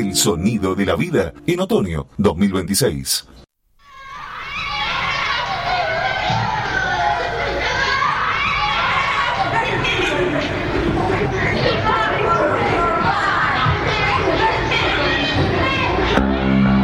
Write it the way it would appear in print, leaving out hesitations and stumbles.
El sonido de la vida en otoño 2026.